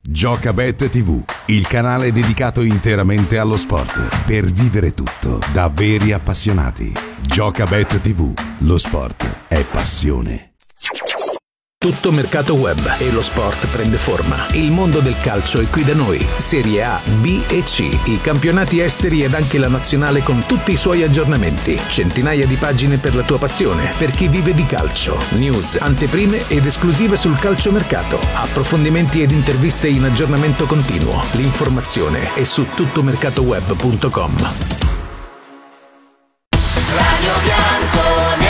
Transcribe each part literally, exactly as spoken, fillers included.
Giocabet tivù, il canale dedicato interamente allo sport, per vivere tutto da veri appassionati. Giocabet tivù, lo sport è passione. Tutto mercato web e lo sport prende forma. Il mondo del calcio è qui da noi. Serie A, B e C, i campionati esteri ed anche la nazionale con tutti i suoi aggiornamenti. Centinaia di pagine per la tua passione, per chi vive di calcio. News, anteprime ed esclusive sul calciomercato. Approfondimenti ed interviste in aggiornamento continuo. L'informazione è su tuttomercatoweb punto com. Radio Bianconera.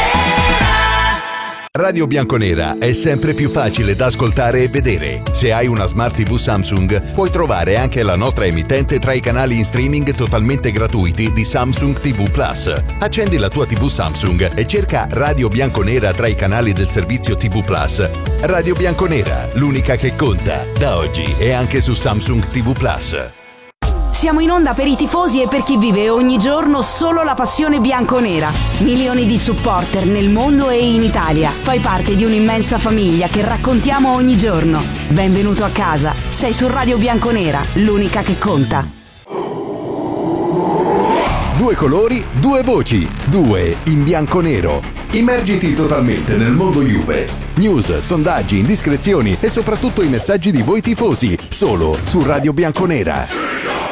Radio Bianconera è sempre più facile da ascoltare e vedere. Se hai una Smart tivù Samsung, puoi trovare anche la nostra emittente tra i canali in streaming totalmente gratuiti di Samsung tivù Plus. Accendi la tua tivù Samsung e cerca Radio Bianconera tra i canali del servizio tivù Plus. Radio Bianconera, l'unica che conta, da oggi e anche su Samsung tivù Plus. Siamo in onda per i tifosi e per chi vive ogni giorno solo la passione bianconera. Milioni di supporter nel mondo e in Italia. Fai parte di un'immensa famiglia che raccontiamo ogni giorno. Benvenuto a casa. Sei su Radio Bianconera, l'unica che conta. Due colori, due voci, due in bianco-nero. Immergiti totalmente nel mondo Juve. News, sondaggi, indiscrezioni e soprattutto i messaggi di voi tifosi, solo su Radio Bianconera.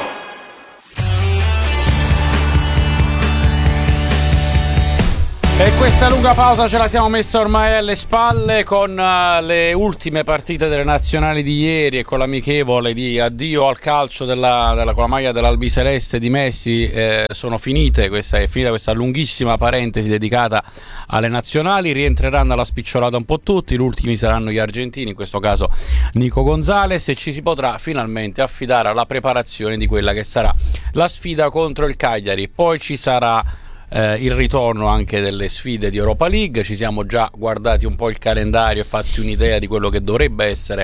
E questa lunga pausa ce la siamo messa ormai alle spalle con uh, le ultime partite delle nazionali di ieri e con l'amichevole di addio al calcio della, della, con la maglia dell'Albiceleste di Messi. Eh, sono finite, questa è finita questa lunghissima parentesi dedicata alle nazionali. Rientreranno alla spicciolata un po' tutti, gli ultimi saranno gli argentini, in questo caso Nico Gonzalez, e ci si potrà finalmente affidare alla preparazione di quella che sarà la sfida contro il Cagliari. Poi ci sarà Eh, il ritorno anche delle sfide di Europa League. Ci siamo già guardati un po' il calendario e fatti un'idea di quello che dovrebbe essere,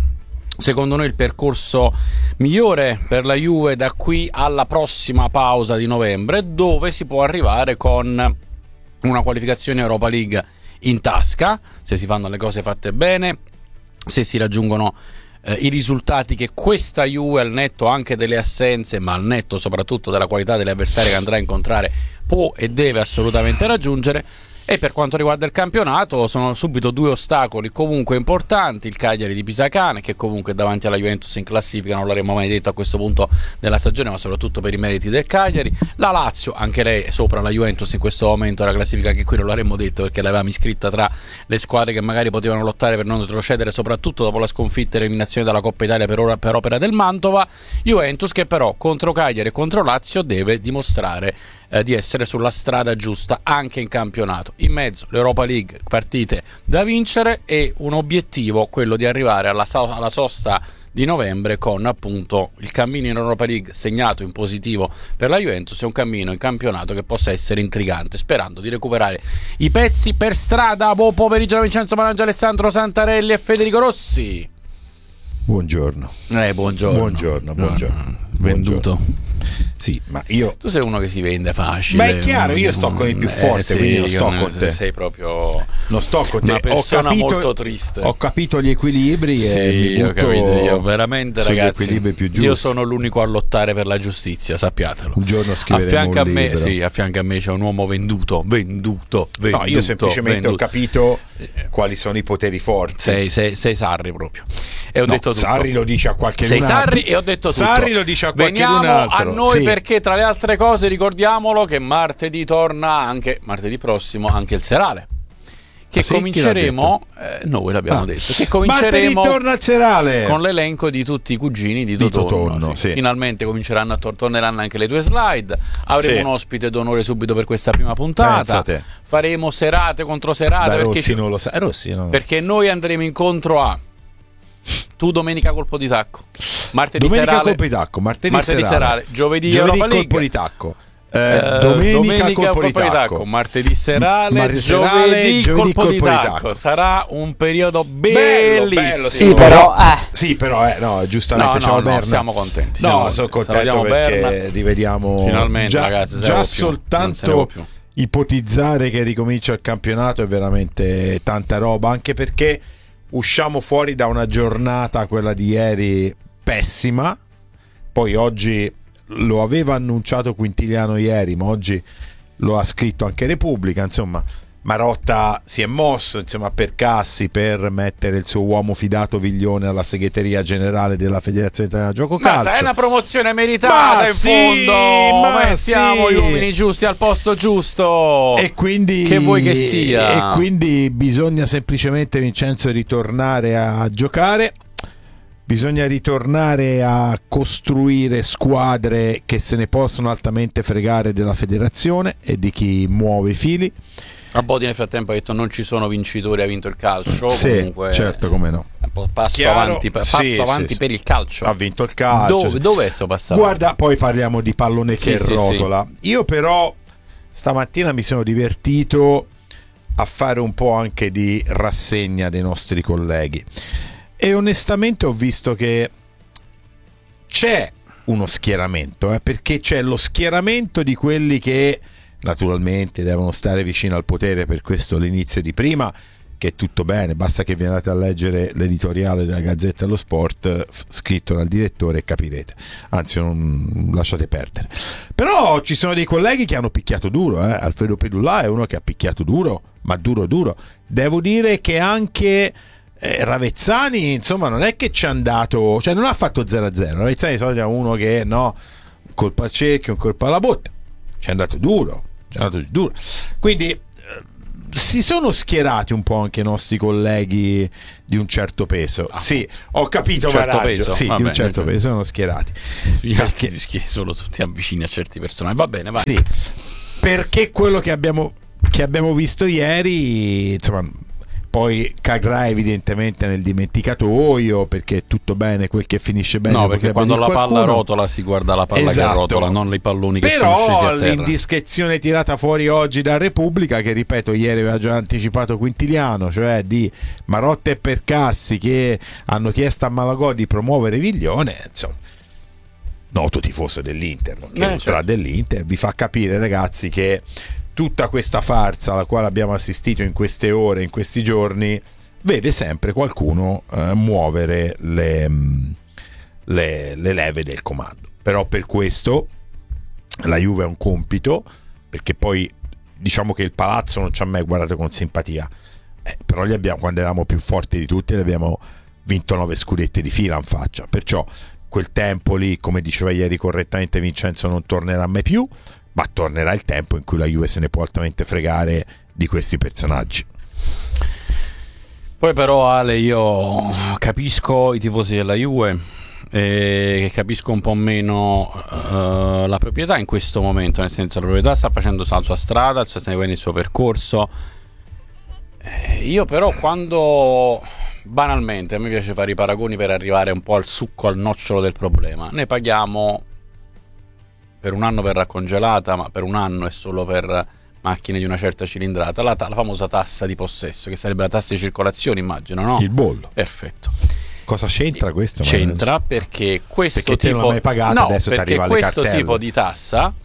secondo noi, il percorso migliore per la Juve da qui alla prossima pausa di novembre, dove si può arrivare con una qualificazione Europa League in tasca, se si fanno le cose fatte bene, se si raggiungono Eh, i risultati che questa Juve, al netto anche delle assenze, ma al netto soprattutto della qualità degli avversari che andrà a incontrare, può e deve assolutamente raggiungere. E per quanto riguarda il campionato, sono subito due ostacoli comunque importanti: il Cagliari di Pisacane, che comunque davanti alla Juventus in classifica non l'avremmo mai detto a questo punto della stagione, ma soprattutto per i meriti del Cagliari. La Lazio, anche lei sopra la Juventus in questo momento della classifica, che qui non l'avremmo detto perché l'avevamo iscritta tra le squadre che magari potevano lottare per non retrocedere, soprattutto dopo la sconfitta e l'eliminazione dalla Coppa Italia per, ora, per opera del Mantova. Juventus che però contro Cagliari e contro Lazio deve dimostrare eh, di essere sulla strada giusta anche in campionato. In mezzo l'Europa League, partite da vincere, e un obiettivo, quello di arrivare alla, alla sosta di novembre con appunto il cammino in Europa League segnato in positivo per la Juventus e un cammino in campionato che possa essere intrigante, sperando di recuperare i pezzi per strada. Buon pomeriggio da Vincenzo Manangio, Alessandro Santarelli e Federico Rossi. Buongiorno. Eh, buongiorno. Buongiorno, buongiorno. No, venduto. Buongiorno. Sì, ma io... Tu sei uno che si vende facile. Ma è chiaro, io sto con il più forte, eh, sì, quindi non sto con te. Sei proprio non sto con te. Una persona ho capito, molto triste. Ho capito gli equilibri, sì, e mi ho butto capito. Io veramente, ragazzi, equilibri più giusti. Io sono l'unico a lottare per la giustizia, sappiatelo. Un giorno scriveremo a fianco un a me, libro. sì, a fianco a me c'è un uomo venduto, venduto, venduto. No, io semplicemente venduto. ho capito quali sono i poteri forti. Sei, sei, sei Sarri proprio. E ho no, detto tutto. Sarri lo dice a qualche Sei altro. Sarri e ho detto tutto. Sarri lo dice a qualche altro. Veniamo a noi, sì. Perché tra le altre cose ricordiamolo che martedì torna anche, martedì prossimo, anche il serale. Che ah, sì? cominceremo, eh, noi l'abbiamo ah. detto, che cominceremo torna al serale con l'elenco di tutti i cugini di, di Totonno. Totonno sì. Sì. Finalmente cominceranno a tor- torneranno anche le tue slide. Avremo sì. un ospite d'onore subito per questa prima puntata. Pensate. Faremo serate contro serate. Da perché, Rossi non lo sa. Rossi no. Perché noi andremo incontro a tu domenica colpo di tacco, martedì domenica serale, colpo di tacco, martedì, martedì serale, serale. giovedì, giovedì Europa League, colpo di tacco. Eh, eh, domenica, domenica colpo, colpo di tacco. tacco, martedì serale, Martedì giovedì, serale, giovedì colpo, colpo di, di tacco. tacco. Sarà un periodo Bello, bellissimo. bello, sì, però eh. Sì, però eh, no, giustamente no, ciao no, Berna. no, siamo contenti. No, siamo sono contenti. contento perché Berna. rivediamo finalmente, già, ragazzi, già più. soltanto ipotizzare che ricomincia il campionato è veramente tanta roba, anche perché usciamo fuori da una giornata, quella di ieri, pessima. Poi oggi lo aveva annunciato Quintiliano ieri, ma oggi lo ha scritto anche Repubblica. Insomma, Marotta si è mosso, insomma, per Cassi, per mettere il suo uomo fidato Viglione alla segreteria generale della Federazione Italiana Gioco Calcio. Ma è una promozione meritata, ma in sì, fondo ma mettiamo sì. gli uomini giusti al posto giusto, e quindi che vuoi che sia, e quindi bisogna semplicemente, Vincenzo, ritornare a giocare. Bisogna ritornare a costruire squadre che se ne possono altamente fregare della federazione e di chi muove i fili. A Bodi nel frattempo ha detto non ci sono vincitori, ha vinto il calcio. Sì, comunque, certo, come no. Passo Chiaro, avanti, passo sì, avanti sì, per sì. il calcio. Ha vinto il calcio. Dove, dove è sto passato? Guarda, poi parliamo di pallone Sì, che sì, rotola. Sì. Io però stamattina mi sono divertito a fare un po' anche di rassegna dei nostri colleghi e onestamente ho visto che c'è uno schieramento, eh, perché c'è lo schieramento di quelli che naturalmente devono stare vicino al potere, per questo l'inizio di prima, che è tutto bene, basta che vi andate a leggere l'editoriale della Gazzetta dello Sport f- scritto dal direttore e capirete, anzi non lasciate perdere. Però ci sono dei colleghi che hanno picchiato duro, eh. Alfredo Pedulla è uno che ha picchiato duro, ma duro duro. Devo dire che anche eh, Ravezzani, insomma, non è che ci è andato, cioè non ha fatto zero a zero. Ravezzani di solito è uno che no, un colpo al cerchio, un colpo alla botte, ci è andato duro, ci è andato duro. Quindi si sono schierati un po' anche i nostri colleghi di un certo peso. Ah, sì, ho capito, un certo Maraggio, peso. sì, Va di un bene, certo cioè. peso sono schierati. Gli altri si schierano solo tutti avvicini a certi personaggi. Va bene, vai. Sì, perché quello che abbiamo, che abbiamo visto ieri, insomma, poi cadrà evidentemente nel dimenticatoio, perché è tutto bene quel che finisce bene. No, perché quando la palla qualcuno. rotola si guarda la palla Esatto. che rotola, non i palloni che Però sono scesi a terra. l'indiscrezione tirata fuori oggi da Repubblica, che ripeto ieri aveva già anticipato Quintiliano, cioè di Marotta e Percassi che hanno chiesto a Malagò di promuovere Viglione, insomma, noto tifoso dell'Inter, nonché Eh, ultra certo. dell'Inter, vi fa capire, ragazzi, che tutta questa farsa alla quale abbiamo assistito in queste ore, in questi giorni, vede sempre qualcuno eh, muovere le, le, le leve del comando. Però per questo la Juve ha un compito, perché poi diciamo che il palazzo non ci ha mai guardato con simpatia, eh, però gli abbiamo, quando eravamo più forti di tutti, gli abbiamo vinto nove scudetti di fila in faccia, perciò quel tempo lì, come diceva ieri correttamente Vincenzo, non tornerà mai più, ma tornerà il tempo in cui la Juve se ne può altamente fregare di questi personaggi. Poi però, Ale, io capisco i tifosi della Juve e capisco un po' meno uh, la proprietà in questo momento, nel senso la proprietà sta facendo la sua strada, sta seguendo il suo percorso. Eh, io però quando banalmente a me piace fare i paragoni per arrivare un po' al succo, al nocciolo del problema, ne paghiamo per un anno verrà congelata, ma per un anno è solo per macchine di una certa cilindrata, la, ta- la famosa tassa di possesso, che sarebbe la tassa di circolazione, immagino, no? Il bollo. Perfetto. Cosa c'entra questo? C'entra perché questo perché te tipo non l'hai pagata, no, adesso ti perché arriva alle questo cartelle. tipo di tassa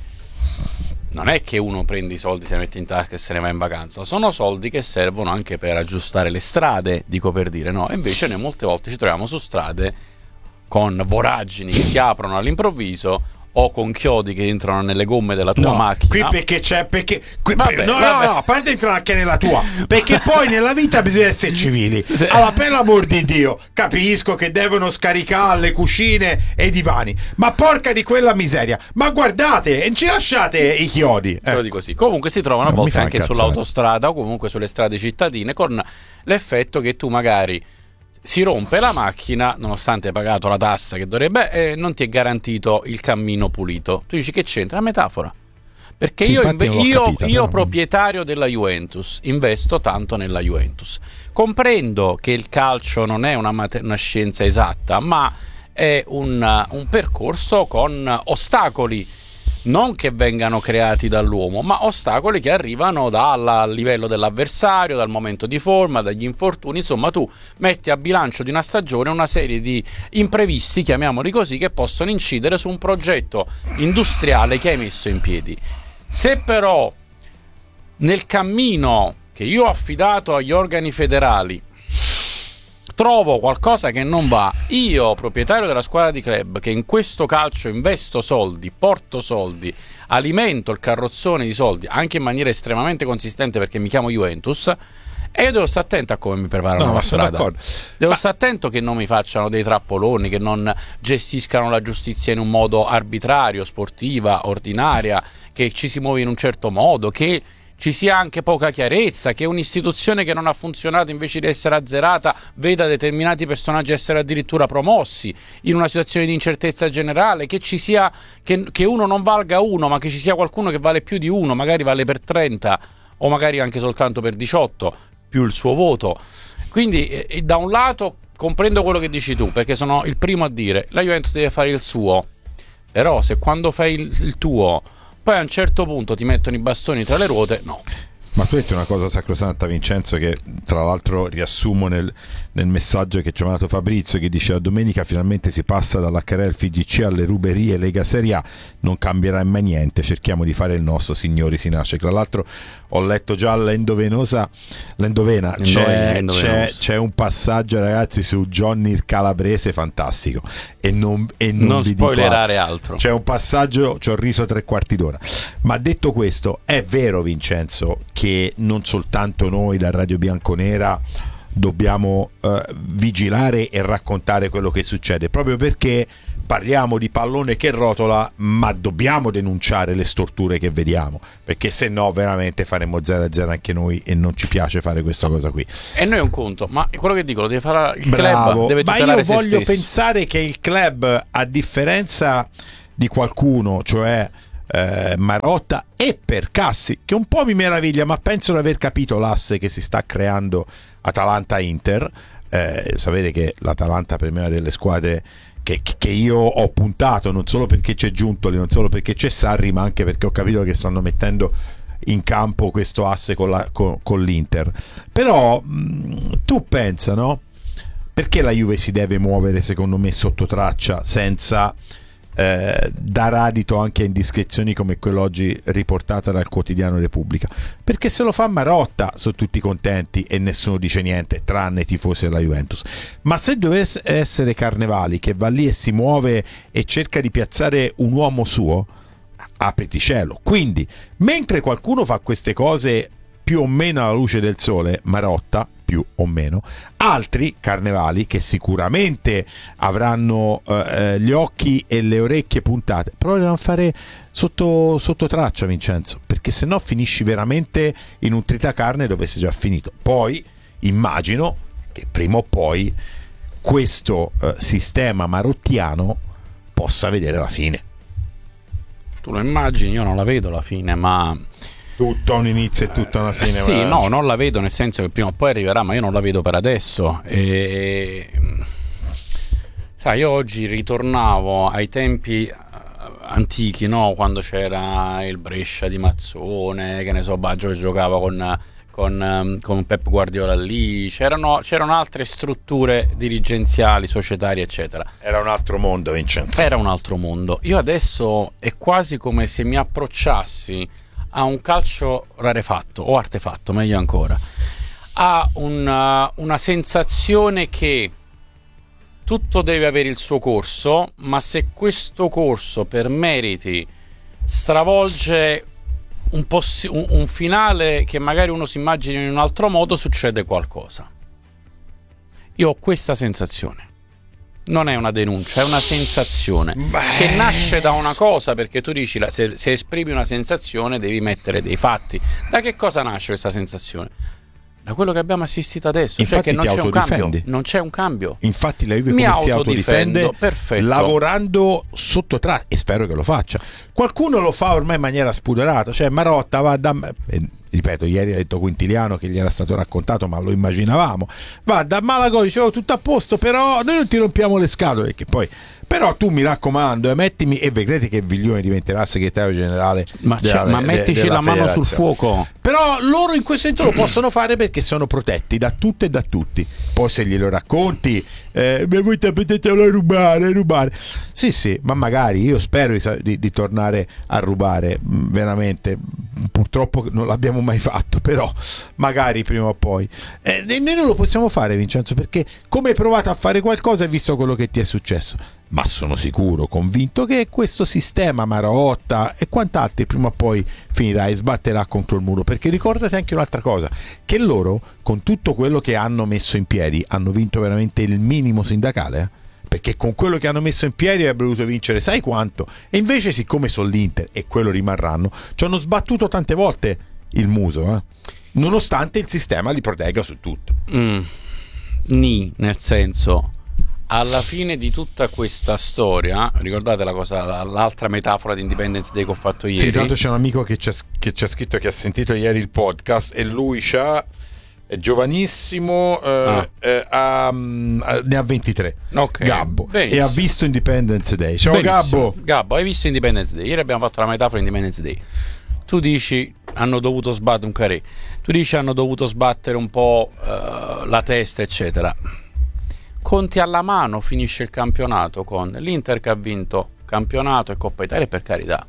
non è che uno prende i soldi, se ne mette in tasca e se ne va in vacanza, sono soldi che servono anche per aggiustare le strade, dico per dire, no? E invece noi molte volte ci troviamo su strade con voragini che si aprono all'improvviso o con chiodi che entrano nelle gomme della tua no, macchina. Qui perché c'è perché qui, Vabbè, no, vabbè. no no a parte entrare anche nella tua, perché poi nella vita bisogna essere civili. Sì. Allora, per l'amor di Dio, capisco che devono scaricare le cucine e i divani, ma porca di quella miseria, ma guardate e ci lasciate i chiodi, Te lo eh. dico così. Comunque si trovano a Non mi volte fa anche incazzare. sull'autostrada o comunque sulle strade cittadine, con l'effetto che tu magari si rompe la macchina nonostante hai pagato la tassa che dovrebbe e non ti è garantito il cammino pulito. Tu dici che c'entra? È una metafora. Perché Sì, io, infatti inve- non l'ho io, capita, io però. proprietario della Juventus investo tanto nella Juventus, comprendo che il calcio non è una, mate- una scienza esatta, ma è un, un percorso con ostacoli non che vengano creati dall'uomo, ma ostacoli che arrivano dal livello dell'avversario, dal momento di forma, dagli infortuni. Insomma, tu metti a bilancio di una stagione una serie di imprevisti, chiamiamoli così, che possono incidere su un progetto industriale che hai messo in piedi. Se però nel cammino che io ho affidato agli organi federali trovo qualcosa che non va. Io, proprietario della squadra di club, che in questo calcio investo soldi, porto soldi, alimento il carrozzone di soldi, anche in maniera estremamente consistente perché mi chiamo Juventus, e io devo stare attento a come mi preparano No, la ma sono strada. d'accordo. Devo Ma- stare attento che non mi facciano dei trappoloni, che non gestiscano la giustizia in un modo arbitrario, sportiva, ordinaria, che ci si muove in un certo modo, che ci sia anche poca chiarezza, che un'istituzione che non ha funzionato invece di essere azzerata veda determinati personaggi essere addirittura promossi in una situazione di incertezza generale, che ci sia che, che uno non valga uno, ma che ci sia qualcuno che vale più di uno, magari vale per trenta o magari anche soltanto per diciotto più il suo voto. Quindi eh, da un lato comprendo quello che dici tu, perché sono il primo a dire la Juventus deve fare il suo, però se quando fai il, il tuo poi a un certo punto ti mettono i bastoni tra le ruote, no. Ma tu hai detto una cosa sacrosanta, Vincenzo, che tra l'altro riassumo nel, nel messaggio che ci ha mandato Fabrizio, che diceva: domenica finalmente si passa dall'H R F G C alle ruberie Lega Serie A, non cambierà mai niente, cerchiamo di fare il nostro, signori, si nasce. Tra l'altro ho letto già l'endovenosa l'endovena, c'è, c'è, c'è un passaggio, ragazzi, su Johnny il Calabrese fantastico, e non, e non, non vi dico spoilerare altro. C'è un passaggio, ci ho riso tre quarti d'ora. Ma detto questo, è vero, Vincenzo, che non soltanto noi da Radio Bianconera dobbiamo eh, vigilare e raccontare quello che succede, proprio perché parliamo di pallone che rotola, ma dobbiamo denunciare le storture che vediamo, perché se no veramente faremo zero a zero anche noi, e non ci piace fare questa cosa qui. E noi è un conto, ma quello che dico lo deve fare il Bravo. club, deve Ma tutelare io se voglio stesso. pensare che il club, a differenza di qualcuno, cioè eh, Marotta e Percassi, che un po' mi meraviglia, ma penso di aver capito l'asse che si sta creando Atalanta-Inter. Eh, sapete che l'Atalanta per me è una delle squadre che, che io ho puntato, non solo perché c'è Giuntoli, non solo perché c'è Sarri, ma anche perché ho capito che stanno mettendo in campo questo asse con, la, con, con l'Inter. Però mh, tu pensa, no? Perché la Juve si deve muovere, secondo me, sotto traccia, senza eh, dar adito anche a indiscrezioni come quella oggi riportata dal quotidiano Repubblica? Perché se lo fa Marotta sono tutti contenti e nessuno dice niente, tranne i tifosi della Juventus. Ma se dovesse essere Carnevali che va lì e si muove e cerca di piazzare un uomo suo, apriti cielo. Quindi mentre qualcuno fa queste cose più o meno alla luce del sole, Marotta più o meno, altri, Carnevali, che sicuramente avranno eh, gli occhi e le orecchie puntate, provano a fare sotto, sotto traccia, Vincenzo, perché sennò finisci veramente in un tritacarne dove sei già finito. Poi immagino che prima o poi questo eh, sistema marottiano possa vedere la fine. Tu lo immagini, io non la vedo la fine, ma Tutto ha un inizio e tutta una fine. sì, ma... no, non la vedo, nel senso che prima o poi arriverà, ma io non la vedo per adesso. E... sai, io oggi ritornavo ai tempi antichi, no? Quando c'era il Brescia di Mazzone, che ne so, Baggio che giocava con, con, con Pep Guardiola lì, c'erano, c'erano altre strutture dirigenziali, societarie, eccetera. Era un altro mondo, Vincenzo. Era un altro mondo. Io adesso è quasi come se mi approcciassi a un calcio rarefatto o artefatto, meglio ancora, ha una, una sensazione che tutto deve avere il suo corso, ma se questo corso per meriti stravolge un, possi- un, un finale che magari uno si immagina in un altro modo, succede qualcosa. Io ho questa sensazione. Non è una denuncia, è una sensazione Beh. che nasce da una cosa, perché tu dici se, se esprimi una sensazione devi mettere dei fatti. Da che cosa nasce questa sensazione? Da quello che abbiamo assistito adesso. Infatti, cioè che non c'è un cambio. autodifendi. Non c'è un cambio. Infatti la Juve Mi come si autodifendo, autodifende, perfetto. lavorando sotto traccia, e spero che lo faccia. Qualcuno lo fa ormai in maniera spudorata, cioè Marotta va da... Eh, ripeto, ieri ha detto Quintiliano che gli era stato raccontato, ma lo immaginavamo, va da Malago, dicevo tutto a posto, però noi non ti rompiamo le scatole, che poi Però tu mi raccomando, eh, mettimi, e vedrete che Viglione diventerà segretario generale. Ma, della, ma mettici della la mano sul fuoco. Però loro in questo momento lo possono fare perché sono protetti da tutto e da tutti. Poi se glielo racconti, eh, voi potete rubare, rubare. Sì, sì, ma magari io spero di, di, di tornare a rubare, veramente. Purtroppo non l'abbiamo mai fatto, però magari prima o poi. Eh, noi non lo possiamo fare, Vincenzo, perché come hai provato a fare qualcosa hai visto quello che ti è successo. Ma sono sicuro, convinto che questo sistema Marotta e quant'altro prima o poi finirà e sbatterà contro il muro, perché ricordate anche un'altra cosa, che loro con tutto quello che hanno messo in piedi hanno vinto veramente il minimo sindacale, eh? Perché con quello che hanno messo in piedi avrebbero dovuto vincere sai quanto, e invece siccome sono l'Inter e quello rimarranno, ci hanno sbattuto tante volte il muso, eh? Nonostante il sistema li protegga su tutto. mm. Ni, nel senso, alla fine di tutta questa storia, ricordate la cosa, l'altra metafora di Independence Day che ho fatto ieri? Sì, tanto c'è un amico che ci ha scritto che ha sentito ieri il podcast e lui c'ha, è giovanissimo, eh, ah. eh, ha, ne ha ventitré. Okay, Gabbo. benissimo. E ha visto Independence Day. Ciao Benissimo. Gabbo. Gabbo, hai visto Independence Day? Ieri abbiamo fatto la metafora di Independence Day. Tu dici hanno dovuto sbattere un carré. Tu dici hanno dovuto sbattere un po' uh, la testa, eccetera. Conti alla mano finisce il campionato con l'Inter che ha vinto campionato e Coppa Italia, per carità.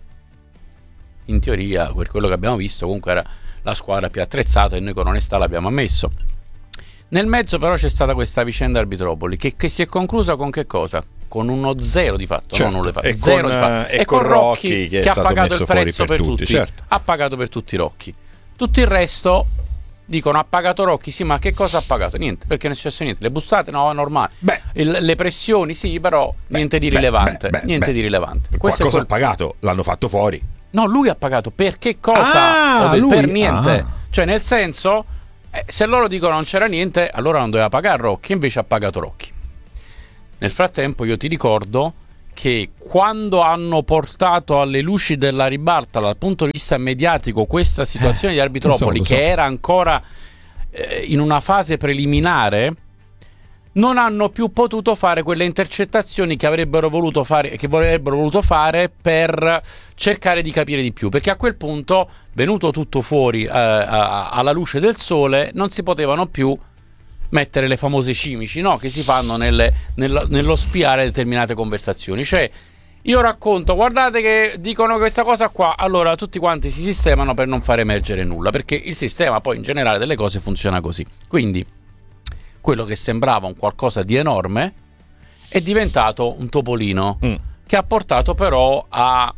In teoria, per quello che abbiamo visto, comunque era la squadra più attrezzata e noi con onestà l'abbiamo ammesso. Nel mezzo però c'è stata questa vicenda Arbitropoli che, che si è conclusa con che cosa? Con uno zero di fatto, certo, non nulla di fatto, e zero con, di fatto. E, e con, con Rocchi, Rocchi che, che ha pagato il prezzo per, per tutti, tutti. Certo. Ha pagato per tutti Rocchi. Tutto il resto dicono ha pagato Rocchi, sì, ma che cosa ha pagato? Niente, perché non è successo niente. Le bustate, no, è normale. Beh, il, le pressioni, sì, però beh, niente di rilevante. Beh, beh, niente beh, di rilevante. Qualcosa quel... ha pagato, l'hanno fatto fuori. No, lui ha pagato. Per che cosa? Ah, detto, lui? Per niente. Ah. Cioè, nel senso, eh, se loro dicono non c'era niente, allora non doveva pagare Rocchi, invece ha pagato Rocchi. Nel frattempo io ti ricordo che quando hanno portato alle luci della ribalta dal punto di vista mediatico questa situazione eh, di Arbitropoli, lo so, lo so. che era ancora eh, in una fase preliminare, non hanno più potuto fare quelle intercettazioni che avrebbero voluto fare, che avrebbero voluto fare per cercare di capire di più, perché a quel punto, venuto tutto fuori eh, a, alla luce del sole, non si potevano più mettere le famose cimici, no? Che si fanno nelle, nello, nello spiare determinate conversazioni. Cioè, io racconto, guardate che dicono questa cosa qua, allora tutti quanti si sistemano per non far emergere nulla, perché il sistema poi in generale delle cose funziona così. Quindi quello che sembrava un qualcosa di enorme è diventato un topolino mm. che ha portato però a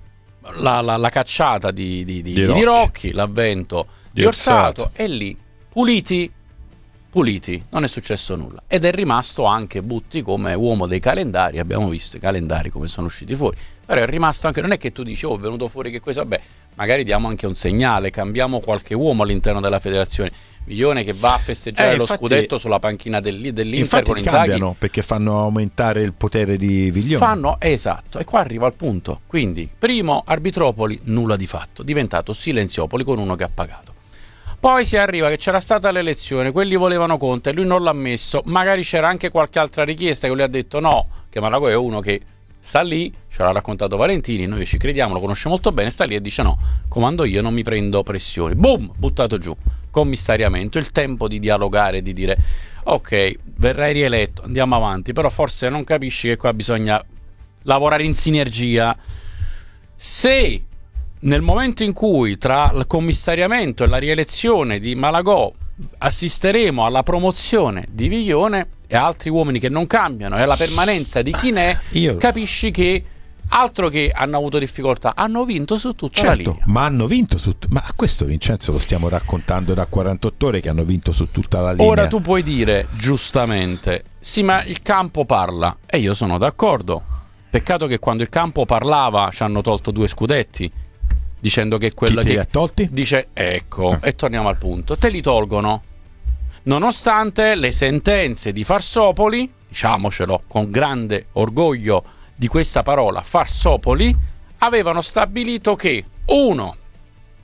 la, la, la cacciata di, di, di, di, Rocchi. di Rocchi, l'avvento di, di Orsato, Orsato, e lì puliti puliti, non è successo nulla, ed è rimasto anche Butti come uomo dei calendari. Abbiamo visto i calendari come sono usciti fuori, però è rimasto anche, non è che tu dici oh è venuto fuori che questo, vabbè, magari diamo anche un segnale, cambiamo qualche uomo all'interno della federazione. Viglione che va a festeggiare eh, lo infatti, scudetto sulla panchina del, dell'Inter con Inzaghi, cambiano perché fanno aumentare il potere di Viglione, fanno, esatto, e qua arriva al punto. Quindi primo Arbitropoli, nulla di fatto, diventato Silenziopoli con uno che ha pagato. Poi si arriva che c'era stata l'elezione, quelli volevano Conte, lui non l'ha messo, magari c'era anche qualche altra richiesta che lui ha detto no, che Malagò è uno che sta lì, ce l'ha raccontato Valentini, noi ci crediamo, lo conosce molto bene, sta lì e dice no, comando io, non mi prendo pressioni. Boom, buttato giù, commissariamento, il tempo di dialogare, di dire ok, verrai rieletto, andiamo avanti, però forse non capisci che qua bisogna lavorare in sinergia. Se nel momento in cui tra il commissariamento e la rielezione di Malagò assisteremo alla promozione di Viglione e altri uomini che non cambiano e alla permanenza di chi ne è, Io... capisci che altro che hanno avuto difficoltà, hanno vinto su tutta certo, la linea. Ma hanno vinto su t- ma questo Vincenzo lo stiamo raccontando da quarantotto ore che hanno vinto su tutta la linea. Ora tu puoi dire giustamente sì, ma il campo parla, e io sono d'accordo. Peccato che quando il campo parlava ci hanno tolto due scudetti, dicendo che quella Chi che li ha tolti? Dice ecco eh. E torniamo al punto, te li tolgono nonostante le sentenze di Farsopoli, diciamocelo con grande orgoglio di questa parola, Farsopoli, avevano stabilito che uno,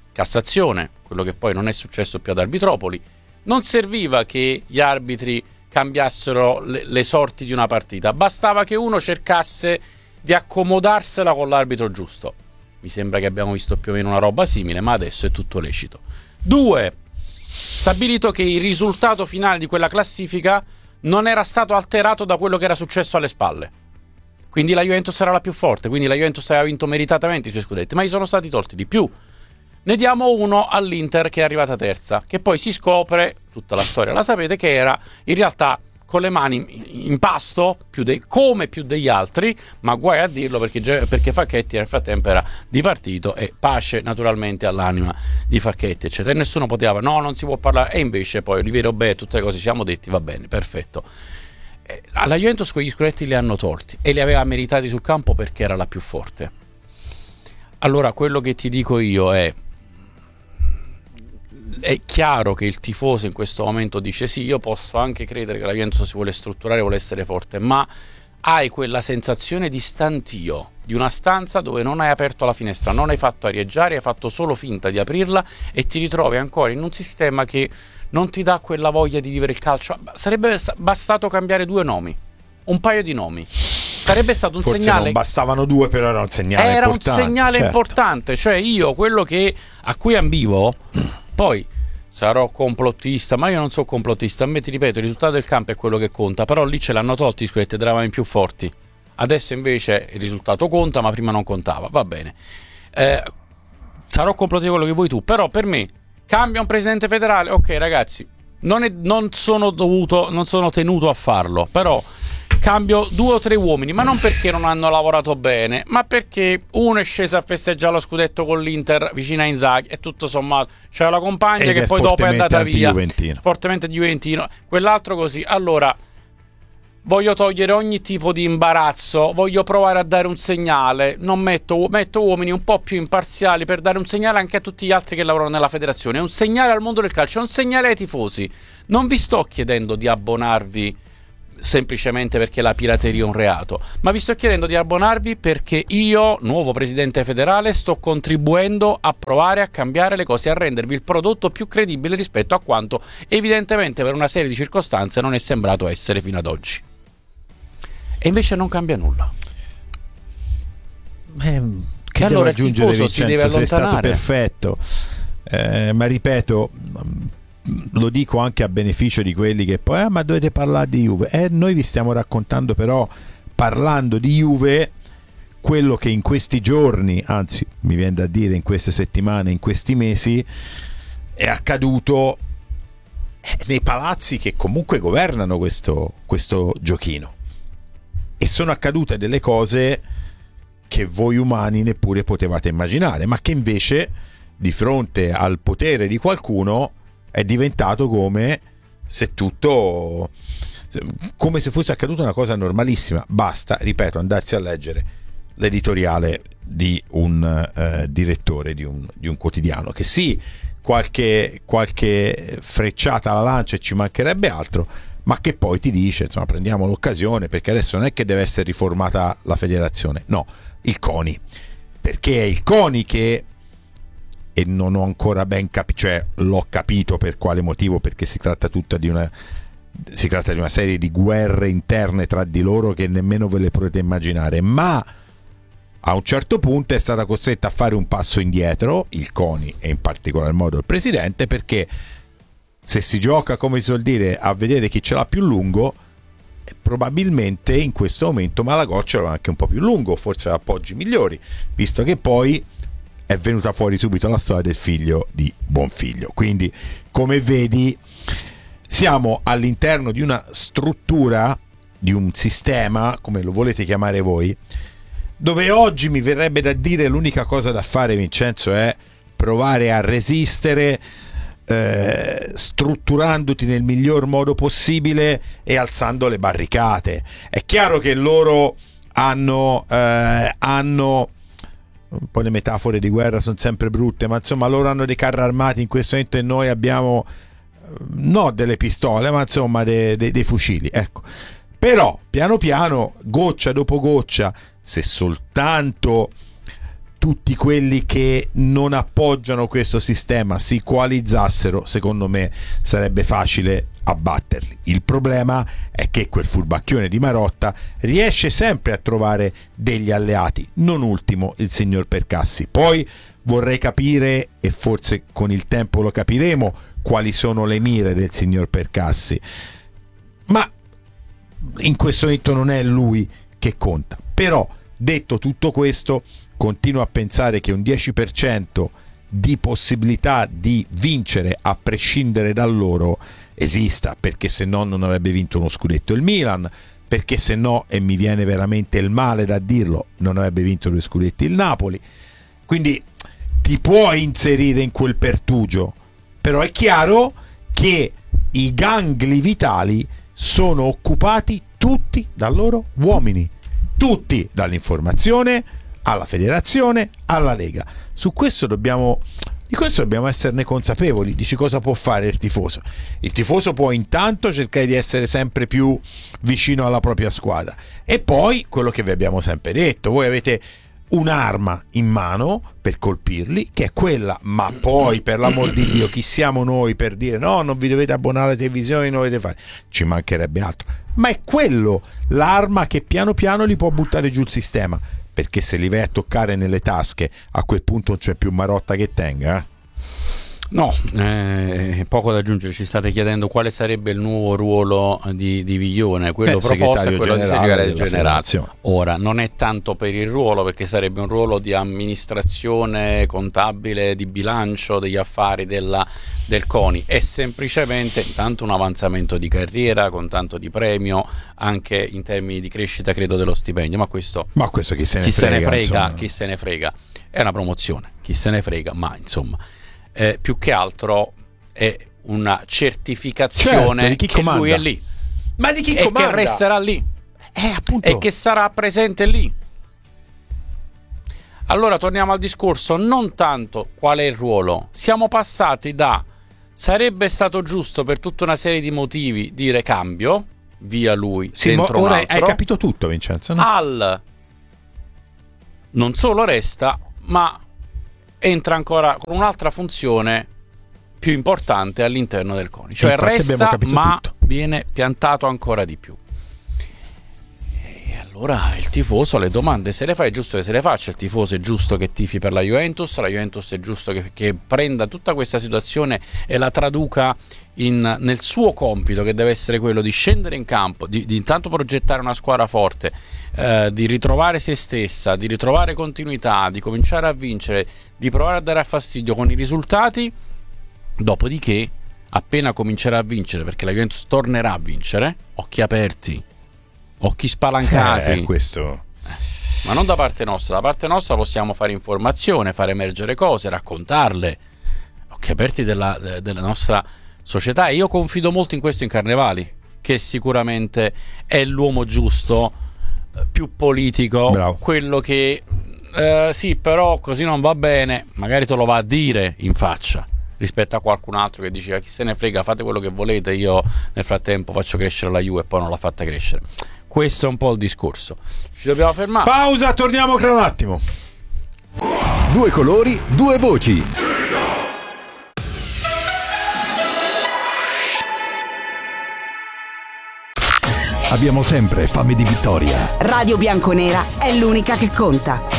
Cassazione, quello che poi non è successo più ad Arbitropoli, non serviva che gli arbitri cambiassero le, le sorti di una partita, bastava che uno cercasse di accomodarsela con l'arbitro giusto. Mi sembra che abbiamo visto più o meno una roba simile, ma adesso è tutto lecito. Due, stabilito che il risultato finale di quella classifica non era stato alterato da quello che era successo alle spalle. Quindi la Juventus era la più forte, quindi la Juventus aveva vinto meritatamente i suoi scudetti, ma gli sono stati tolti di più. Ne diamo uno all'Inter che è arrivata terza, che poi si scopre, tutta la storia la sapete, che era in realtà con le mani in pasto più de- come più degli altri, ma guai a dirlo perché, perché Facchetti nel frattempo era di partito, e pace naturalmente all'anima di Facchetti eccetera, e nessuno poteva, no non si può parlare, e invece poi Oliviero Beh, tutte le cose ci siamo detti, va bene, perfetto. Eh, alla Juventus quegli scudetti li hanno tolti e li aveva meritati sul campo perché era la più forte. Allora quello che ti dico io è è chiaro che il tifoso in questo momento dice sì, io posso anche credere che la Juventus si vuole strutturare, vuole essere forte, ma hai quella sensazione di stantio, di una stanza dove non hai aperto la finestra, non hai fatto arieggiare, hai fatto solo finta di aprirla e ti ritrovi ancora in un sistema che non ti dà quella voglia di vivere il calcio. Sarebbe bastato cambiare due nomi, un paio di nomi. Sarebbe stato un Forse segnale. Non bastavano due, però era un segnale era importante. Era un segnale certo. importante, cioè io quello che a cui ambivo, poi sarò complottista, ma io non sono complottista, a me ti ripeto, il risultato del campo è quello che conta, però lì ce l'hanno tolti i scudetti ed eravamo in più forti. Adesso invece il risultato conta, ma prima non contava, va bene. Eh, sarò complottista quello che vuoi tu, però per me cambia un presidente federale, ok ragazzi, non, è, non sono dovuto, non sono tenuto a farlo, però cambio due o tre uomini, ma non perché non hanno lavorato bene, ma perché uno è sceso a festeggiare lo scudetto con l'Inter vicino a Inzaghi e tutto sommato c'era la compagna Ed che è poi dopo è andata via, juventino. fortemente juventino, quell'altro così. Allora voglio togliere ogni tipo di imbarazzo, voglio provare a dare un segnale, non metto, metto uomini un po' più imparziali per dare un segnale anche a tutti gli altri che lavorano nella federazione, è un segnale al mondo del calcio, è un segnale ai tifosi. Non vi sto chiedendo di abbonarvi semplicemente perché la pirateria è un reato, ma vi sto chiedendo di abbonarvi perché io, nuovo presidente federale, sto contribuendo a provare a cambiare le cose, a rendervi il prodotto più credibile rispetto a quanto evidentemente per una serie di circostanze non è sembrato essere fino ad oggi. E invece non cambia nulla. Eh, che e allora il aggiungere, tifoso Vincenzo, si deve allontanare. sei stato perfetto, eh, ma ripeto, lo dico anche a beneficio di quelli che poi ah, ma dovete parlare di Juve, eh, noi vi stiamo raccontando, però parlando di Juve, quello che in questi giorni, anzi mi viene da dire in queste settimane, in questi mesi è accaduto nei palazzi che comunque governano questo, questo giochino, e sono accadute delle cose che voi umani neppure potevate immaginare, ma che invece di fronte al potere di qualcuno è diventato come se tutto, come se fosse accaduta una cosa normalissima. Basta, ripeto, andarsi a leggere l'editoriale di un eh, direttore di un, di un quotidiano, che sì, qualche, qualche frecciata alla lancia e ci mancherebbe altro, ma che poi ti dice, insomma, prendiamo l'occasione, perché adesso non è che deve essere riformata la federazione, no, il CONI, perché è il CONI che, e non ho ancora ben capito, cioè l'ho capito per quale motivo, perché si tratta tutta di una si tratta di una serie di guerre interne tra di loro che nemmeno ve le potete immaginare, ma a un certo punto è stata costretta a fare un passo indietro il CONI e in particolar modo il presidente, perché se si gioca, come si suol dire, a vedere chi ce l'ha più lungo, probabilmente in questo momento Malagoccia era anche un po' più lungo, forse aveva appoggi migliori, visto che poi è venuta fuori subito la storia del figlio di Buonfiglio. Quindi, come vedi, siamo all'interno di una struttura, di un sistema, come lo volete chiamare voi, dove oggi mi verrebbe da dire l'unica cosa da fare, Vincenzo, è provare a resistere, eh, strutturandoti nel miglior modo possibile e alzando le barricate. È chiaro che loro hanno eh, hanno un po' le metafore di guerra sono sempre brutte, ma insomma loro hanno dei carri armati in questo momento e noi abbiamo no delle pistole, ma insomma dei, dei, dei fucili, ecco. Però piano piano, goccia dopo goccia, se soltanto tutti quelli che non appoggiano questo sistema si coalizzassero, secondo me sarebbe facile a batterli. Il problema è che quel furbacchione di Marotta riesce sempre a trovare degli alleati, non ultimo il signor Percassi. Poi vorrei capire, e forse con il tempo lo capiremo, quali sono le mire del signor Percassi, ma in questo momento non è lui che conta. Però, detto tutto questo, continuo a pensare che un dieci per cento di possibilità di vincere a prescindere da loro esista, perché se no non avrebbe vinto uno scudetto il Milan, perché se no, e mi viene veramente il male da dirlo, non avrebbe vinto due scudetti il Napoli. Quindi ti puoi inserire in quel pertugio, però è chiaro che i gangli vitali sono occupati tutti da loro uomini, tutti, dall'informazione alla federazione alla Lega. Su questo dobbiamo Di questo dobbiamo esserne consapevoli. Dici, cosa può fare il tifoso? Il tifoso può intanto cercare di essere sempre più vicino alla propria squadra, e poi quello che vi abbiamo sempre detto: voi avete un'arma in mano per colpirli, che è quella, ma poi per l'amor di Dio chi siamo noi per dire no, non vi dovete abbonare alle televisioni, non dovete fare, ci mancherebbe altro, ma è quello l'arma che piano piano li può buttare giù il sistema, perché se li vai a toccare nelle tasche a quel punto non c'è più Marotta che tenga, eh? No, eh, poco da aggiungere. Ci state chiedendo quale sarebbe il nuovo ruolo di, di Viglione. Quello eh, proposto è quello di segretario generale. Federazione. Ora, non è tanto per il ruolo, perché sarebbe un ruolo di amministrazione contabile, di bilancio degli affari della, del CONI. È semplicemente intanto un avanzamento di carriera con tanto di premio, anche in termini di crescita, credo, dello stipendio. Ma questo, ma questo chi se ne chi frega, se ne frega, insomma. chi se ne frega. È una promozione, chi se ne frega, ma insomma. Eh, più che altro è una certificazione, certo, di chi che comanda. lui è lì, ma di chi e comanda? che resterà lì, eh, appunto. e che sarà presente lì. Allora torniamo al discorso, non tanto qual è il ruolo. Siamo passati da sarebbe stato giusto per tutta una serie di motivi dire cambio, via lui, sì, dentro ora un altro, hai capito tutto, Vincenzo, no? al non solo resta, ma entra ancora con un'altra funzione più importante all'interno del CONI, cioè resta ma tutto. Viene piantato ancora di più. E allora il tifoso le domande se le fa, è giusto che se le faccia. Il tifoso è giusto che tifi per la Juventus, la Juventus è giusto che, che prenda tutta questa situazione e la traduca in, nel suo compito, che deve essere quello di scendere in campo, di, di intanto progettare una squadra forte, eh, di ritrovare se stessa, di ritrovare continuità, di cominciare a vincere, di provare a dare a fastidio con i risultati. Dopodiché, appena comincerà a vincere, perché la Juventus tornerà a vincere, occhi aperti, occhi spalancati, eh, questo. ma non da parte nostra. Da parte nostra possiamo fare informazione, fare emergere cose, raccontarle, occhi aperti della, della nostra società. E io confido molto in questo in Carnevali, che sicuramente è l'uomo giusto, più politico. Bravo. Quello che eh, sì, però così non va bene, magari te lo va a dire in faccia, rispetto a qualcun altro che diceva chi se ne frega, fate quello che volete, io nel frattempo faccio crescere la Juve, e poi non l'ha fatta crescere. Questo è un po' il discorso. Ci dobbiamo fermare. Pausa, torniamo tra un attimo. Due colori, due voci. Abbiamo sempre fame di vittoria. Radio Bianconera è l'unica che conta.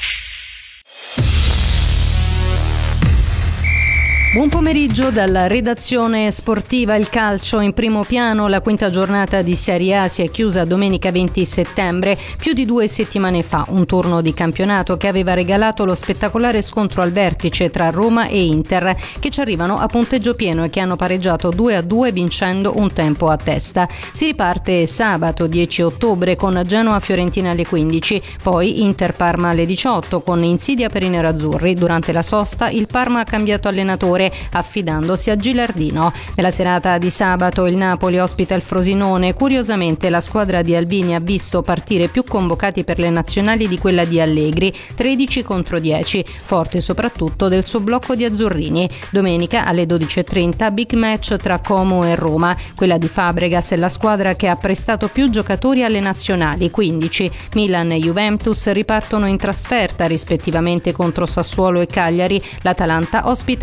Buon pomeriggio dalla redazione sportiva. Il calcio in primo piano. La quinta giornata di Serie A si è chiusa domenica venti settembre, più di due settimane fa. Un turno di campionato che aveva regalato lo spettacolare scontro al vertice tra Roma e Inter, che ci arrivano a punteggio pieno e che hanno pareggiato due a due vincendo un tempo a testa. Si riparte sabato dieci ottobre con Genoa-Fiorentina alle quindici, poi Inter-Parma alle diciotto con insidia per i nerazzurri. Durante la sosta il Parma ha cambiato allenatore, affidandosi a Gilardino. Nella serata di sabato il Napoli ospita il Frosinone. Curiosamente la squadra di Albini ha visto partire più convocati per le nazionali di quella di Allegri, tredici contro dieci, forte soprattutto del suo blocco di azzurrini. Domenica alle dodici e trenta big match tra Como e Roma. Quella di Fabregas è la squadra che ha prestato più giocatori alle nazionali, quindici. Milan e Juventus ripartono in trasferta rispettivamente contro Sassuolo e Cagliari. L'Atalanta ospita il Venezia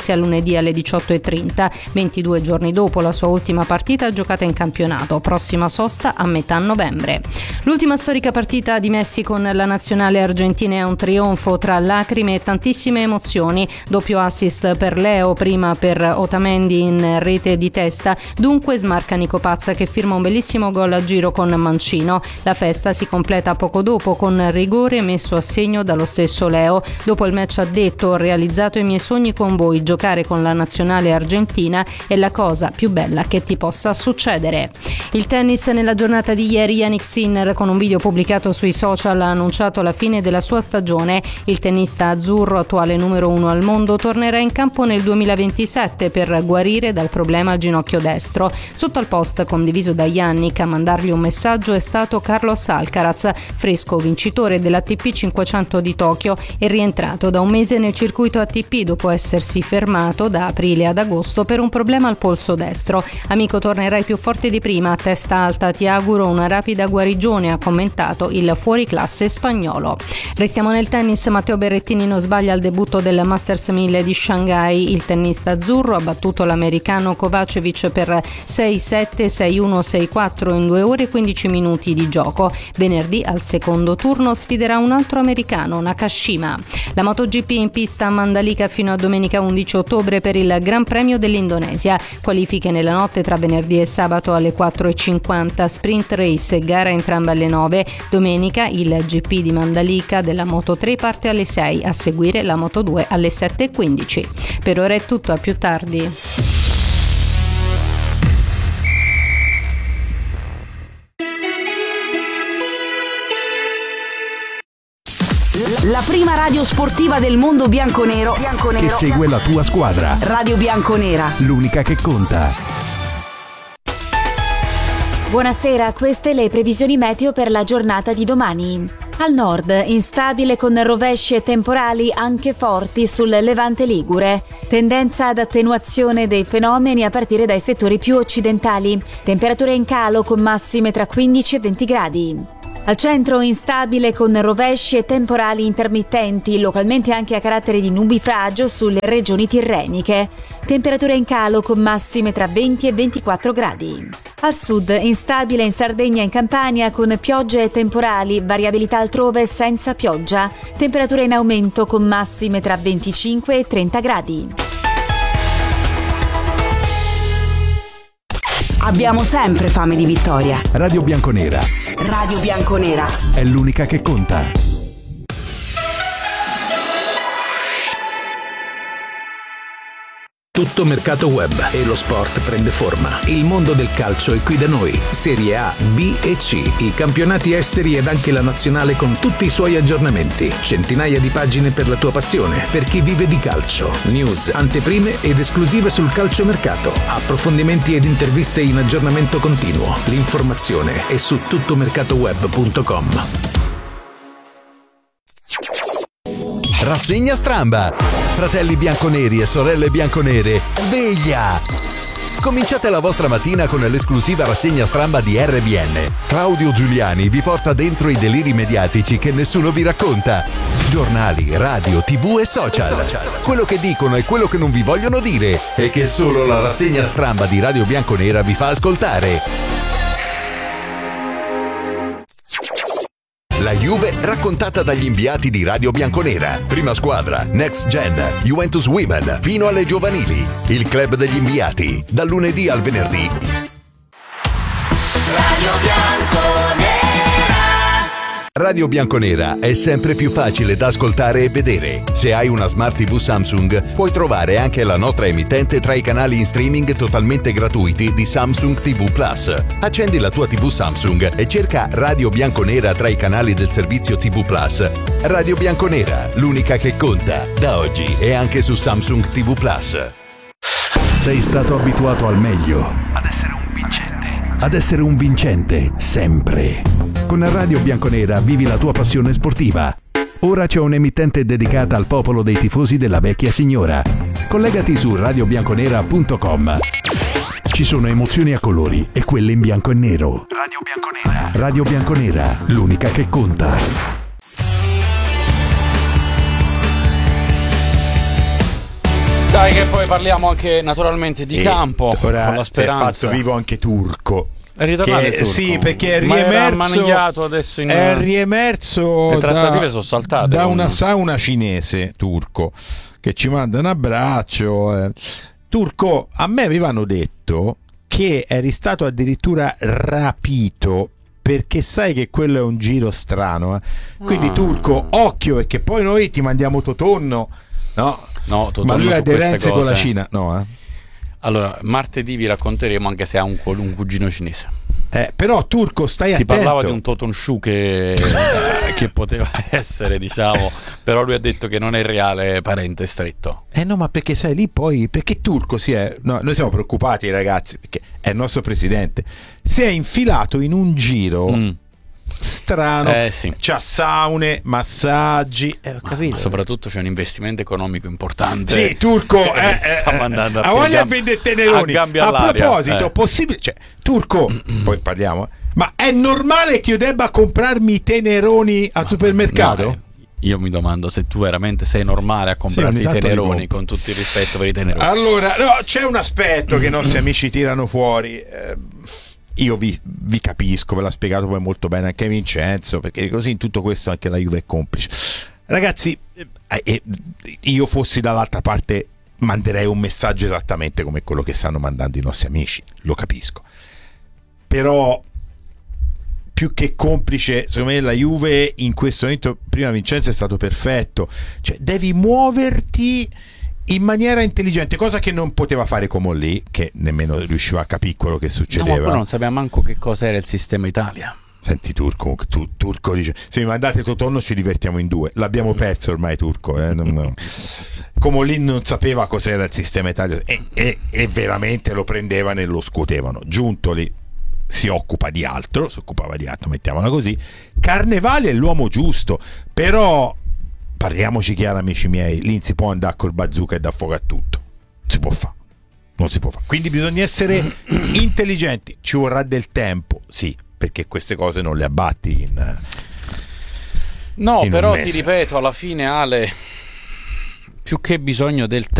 inizia lunedì alle diciotto e trenta, ventidue giorni dopo la sua ultima partita giocata in campionato. Prossima sosta a metà novembre. L'ultima storica partita di Messi con la nazionale argentina è un trionfo tra lacrime e tantissime emozioni. Doppio assist per Leo, prima per Otamendi in rete di testa, dunque smarca Nico Pazza che firma un bellissimo gol a giro con Mancino. La festa si completa poco dopo con rigore messo a segno dallo stesso Leo. Dopo il match ha detto: ho realizzato i miei sogni con voi, giocare con la nazionale argentina è la cosa più bella che ti possa succedere. Il tennis nella giornata di ieri, Jannik Sinner con un video pubblicato sui social ha annunciato la fine della sua stagione. Il tennista azzurro, attuale numero uno al mondo, tornerà in campo nel duemilaventisette per guarire dal problema al ginocchio destro. Sotto al post condiviso da Jannik a mandargli un messaggio è stato Carlos Alcaraz, fresco vincitore dell'A T P cinquecento di Tokyo e rientrato da un mese nel circuito A T P dopo essersi fermato da aprile ad agosto per un problema al polso destro. Amico, tornerai più forte di prima, a testa alta, ti auguro una rapida guarigione, ha commentato il fuoriclasse spagnolo. Restiamo nel tennis, Matteo Berrettini non sbaglia al debutto del Masters mille di Shanghai. Il tennista azzurro ha battuto l'americano Kovacevic per sei sette, sei uno, sei quattro in due ore e quindici minuti di gioco. Venerdì al secondo turno sfiderà un altro americano, Nakashima. La MotoGP in pista a Mandalika fino a domenica undici ottobre per il Gran Premio dell'Indonesia. Qualifiche nella notte tra venerdì e sabato alle quattro e cinquanta, sprint race, gara entrambe alle nove. Domenica il G P di Mandalika della Moto tre parte alle sei, a seguire la Moto due alle sette e quindici. Per ora è tutto, a più tardi. La prima radio sportiva del mondo bianconero, bianconero che segue la tua squadra. Radio Bianconera, l'unica che conta. Buonasera, queste le previsioni meteo per la giornata di domani. Al nord, instabile con rovesci e temporali anche forti sul Levante Ligure. Tendenza ad attenuazione dei fenomeni a partire dai settori più occidentali. Temperature in calo con massime tra quindici e venti gradi. Al centro instabile con rovesci e temporali intermittenti, localmente anche a carattere di nubifragio sulle regioni tirreniche. Temperature in calo con massime tra venti e ventiquattro gradi. Al sud instabile in Sardegna e in Campania con piogge e temporali, variabilità altrove senza pioggia. Temperature in aumento con massime tra venticinque e trenta gradi. abbiamo sempre fame di vittoria. Radio Bianconera. Radio Bianconera È l'unica che conta. Tutto mercato web e lo sport prende forma. Il mondo del calcio è qui da noi. Serie A, B e C, i campionati esteri ed anche la nazionale con tutti i suoi aggiornamenti. Centinaia di pagine per la tua passione, per chi vive di calcio. News, anteprime ed esclusive sul calciomercato. Approfondimenti ed interviste in aggiornamento continuo. L'informazione è su tuttomercatoweb punto com. Rassegna Stramba. Fratelli bianconeri e sorelle bianconere, sveglia! Cominciate la vostra mattina con l'esclusiva rassegna Stramba di R B N. Claudio Giuliani vi porta dentro i deliri mediatici che nessuno vi racconta. Giornali, radio, tv e social. Quello che dicono e quello che non vi vogliono dire e che solo la rassegna Stramba di Radio Bianconera vi fa ascoltare. La Juve raccontata dagli inviati di Radio Bianconera. Prima squadra, Next Gen, Juventus Women, fino alle giovanili. Il club degli inviati, dal lunedì al venerdì. Radio Bianconera. Radio Bianconera è sempre più facile da ascoltare e vedere. Se hai una Smart tivù Samsung, puoi trovare anche la nostra emittente tra i canali in streaming totalmente gratuiti di Samsung tivù Plus. Accendi la tua tivù Samsung e cerca Radio Bianconera tra i canali del servizio tivù Plus. Radio Bianconera, l'unica che conta, da oggi e anche su Samsung tivù Plus. Sei stato abituato al meglio, ad essere un vincente, ad essere un vincente, sempre. Con Radio Bianconera vivi la tua passione sportiva. Ora c'è un'emittente dedicata al popolo dei tifosi della vecchia signora. Collegati su radio bianconera punto com. Ci sono emozioni a colori e quelle in bianco e nero. Radio Bianconera. Radio Bianconera, l'unica che conta. Sai che poi parliamo anche naturalmente di e campo ora con la Speranza. si è fatto vivo anche Turco. È ritornato che, il Turco. Sì, perché è Ma era riemerso, ammanigliato adesso in... è riemerso le trattative da, sono saltate da con... una sauna cinese, Turco, che ci manda un abbraccio. eh. Turco, a me avevano detto che eri stato addirittura rapito, perché sai che quello è un giro strano, eh. Quindi Ah. Turco, occhio, perché poi noi ti mandiamo Totonno, no? No, Ma lui ha su queste aderenze con la cose. Cina, no? Eh? Allora, martedì vi racconteremo, anche se ha un, un cugino cinese. Eh, però Turco, stai Si attento. parlava di un Toton Shu che, eh, che poteva essere, diciamo, però lui ha detto che non è il reale parente stretto. Eh no, ma perché sai lì poi, perché Turco si è, no, noi siamo preoccupati ragazzi, perché è il nostro presidente, si è infilato in un giro Mm. strano, Eh, sì. c'ha saune, massaggi, eh, ho Ma capito. soprattutto c'è un investimento economico importante. Sì, Turco, che eh, eh, sta mandando a, a voglia gam- di vendere teneroni. a gambe A all'aria. proposito, Eh. possibile, cioè, Turco, poi parliamo, eh, ma è normale che io debba comprarmi i teneroni al supermercato? No, eh, io mi domando se tu veramente sei normale a comprarti ogni i tanto li teneroni, compro. con tutto il rispetto per i teneroni. Allora, no, c'è un aspetto che i nostri amici tirano fuori. eh, Io vi, vi capisco, ve l'ha spiegato poi molto bene anche Vincenzo, perché così in tutto questo anche la Juve è complice. Ragazzi, eh, eh, io fossi dall'altra parte manderei un messaggio esattamente come quello che stanno mandando i nostri amici, lo capisco. Però più che complice, secondo me la Juve in questo momento, prima Vincenzo è stato perfetto, cioè devi muoverti in maniera intelligente, cosa che non poteva fare Comolli, che nemmeno riusciva a capire quello che No, succedeva. ma poi non sapeva manco che cosa era il sistema Italia. Senti Turco, tu, Turco dice se mi mandate Totonno ci divertiamo in due, l'abbiamo perso ormai Turco, eh? non, no. Comolli non sapeva cos'era il sistema Italia e, e, e veramente lo prendevano e lo scuotevano. Giuntoli si occupa di altro, si occupava di altro, mettiamola così. Carnevale è l'uomo giusto, però parliamoci chiaro amici miei, lì non si può andare col bazooka e da fuoco a tutto, non si può fare, non si può fare, quindi bisogna essere intelligenti, ci vorrà del tempo, sì, perché queste cose non le abbatti in No, in però un ti mese. ripeto, alla fine Ale, più che bisogno del